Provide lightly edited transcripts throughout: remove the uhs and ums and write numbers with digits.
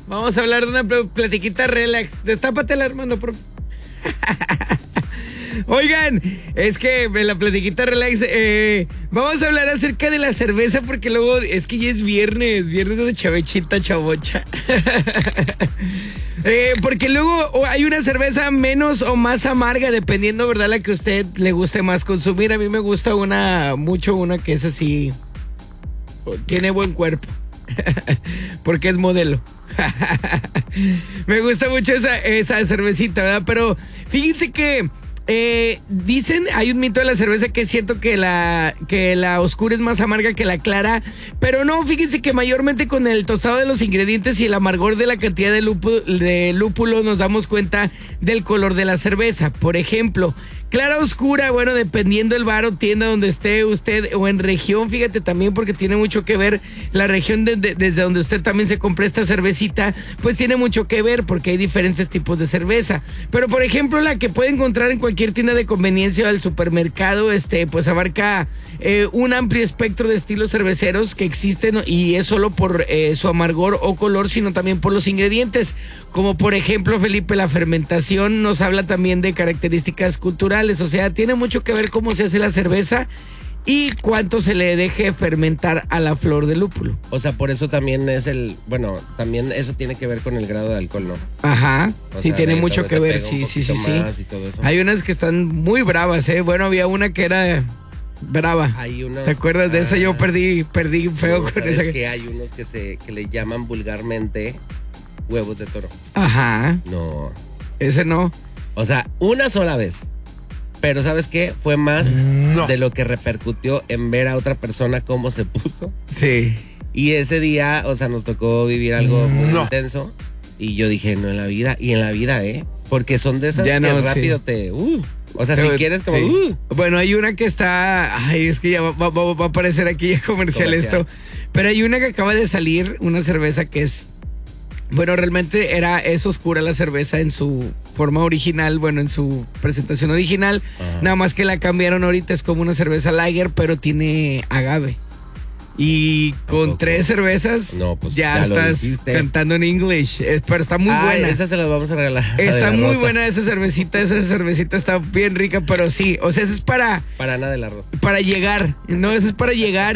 Vamos a hablar de una platiquita relax. Destápatela, Armando, por... Oigan, es que en la platiquita relax vamos a hablar acerca de la cerveza porque luego es que ya es viernes de chavechita, chavocha. Porque luego hay una cerveza menos o más amarga dependiendo, ¿verdad? La que a usted le guste más consumir. A mí me gusta mucho una que es así, tiene buen cuerpo. Porque es modelo. Me gusta mucho esa cervecita, ¿verdad? Pero fíjense que dicen, hay un mito de la cerveza que es cierto que la oscura es más amarga que la clara, pero no, fíjense que mayormente con el tostado de los ingredientes y el amargor de la cantidad de lúpulo nos damos cuenta del color de la cerveza. Por ejemplo, clara oscura, bueno, dependiendo del bar o tienda donde esté usted o en región, fíjate también porque tiene mucho que ver la región desde donde usted también se compra esta cervecita, pues tiene mucho que ver porque hay diferentes tipos de cerveza. Pero por ejemplo, la que puede encontrar en cualquier tienda de conveniencia o del supermercado, pues abarca un amplio espectro de estilos cerveceros que existen y es solo por su amargor o color, sino también por los ingredientes. Como por ejemplo, Felipe, la fermentación nos habla también de características culturales, o sea, tiene mucho que ver cómo se hace la cerveza y cuánto se le deje fermentar a la flor de lúpulo. O sea, por eso también también eso tiene que ver con el grado de alcohol, ¿no? Ajá, sí, tiene mucho que ver, sí. Hay unas que están muy bravas, Bueno, había una que era brava. ¿Te acuerdas de esa? Yo perdí feo con esa. Que hay unos que le llaman vulgarmente huevos de toro. Ajá. No. Ese no. O sea, una sola vez. Pero ¿sabes qué? Fue más de lo que repercutió en ver a otra persona cómo se puso. Sí. Y ese día, o sea, nos tocó vivir algo muy intenso. Y yo dije, no en la vida. Y en la vida, porque son de esas ya que rápido te... o sea, pero, si quieres como... Sí. Bueno, hay una que está... Ay, es que ya va a aparecer aquí comercial esto. Pero hay una que acaba de salir, una cerveza que es... Bueno, realmente es oscura la cerveza en su forma original, bueno, en su presentación original. Ajá. Nada más que la cambiaron ahorita, es como una cerveza lager, pero tiene agave. Y con 3 cervezas pues ya estás cantando en English. Pero está muy buena. Esa se la vamos a regalar. Está muy buena esa cervecita está bien rica, pero sí, o sea, eso es para Ana de la Rosa. Para llegar, no, eso es para llegar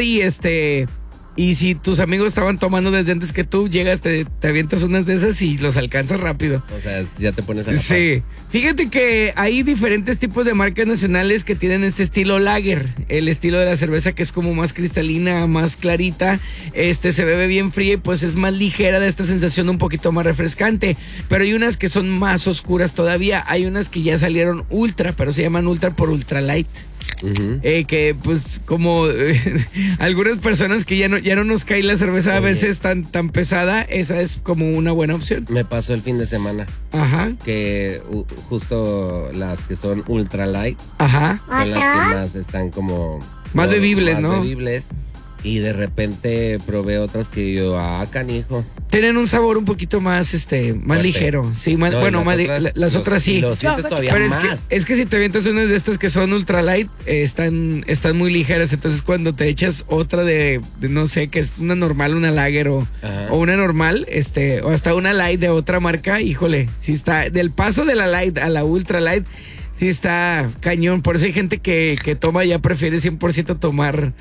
y si tus amigos estaban tomando desde antes que tú, llegas, te avientas unas de esas y los alcanzas rápido. O sea, ya te pones a la Sí. Fíjate que hay diferentes tipos de marcas nacionales que tienen este estilo lager. El estilo de la cerveza que es como más cristalina, más clarita. Se bebe bien fría y pues es más ligera, de esta sensación un poquito más refrescante. Pero hay unas que son más oscuras todavía. Hay unas que ya salieron ultra, pero se llaman ultra por ultralight. Uh-huh. Que pues como algunas personas que ya no nos cae la cerveza a veces tan pesada, esa es como una buena opción. Me pasó el fin de semana. Ajá. Que justo las que son ultra light, ajá, son las que más están como más bebibles, ¿no? Bebibles. Y de repente probé otras que yo, canijo. Tienen un sabor un poquito más, más ligero. Sí, más, las otras sí. Lo sientes todavía pero más. Es que si te avientas unas de estas que son ultralight, están muy ligeras. Entonces cuando te echas otra de no sé, que es una normal, una lager o una normal, o hasta una light de otra marca, híjole, sí está, del paso de la light a la ultralight, sí está cañón. Por eso hay gente que toma, ya prefiere 100% tomar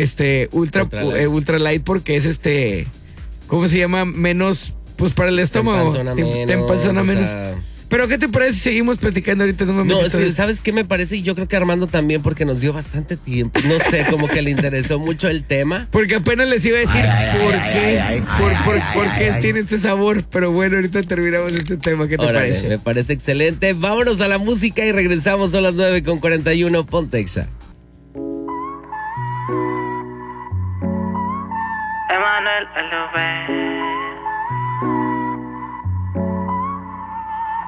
ultra light porque es ¿cómo se llama? Menos, pues para el estómago. Te empalzona menos. Pero ¿qué te parece si seguimos platicando ahorita en un momento? No, sí, ¿sabes qué me parece? Y yo creo que Armando también, porque nos dio bastante tiempo. No sé, como que le interesó mucho el tema. Porque apenas les iba a decir por qué tiene este sabor. Pero bueno, ahorita terminamos este tema. ¿Qué te parece? Me parece excelente. Vámonos a la música y regresamos a las 9:41. Ponte Exa. Emanuel L.V.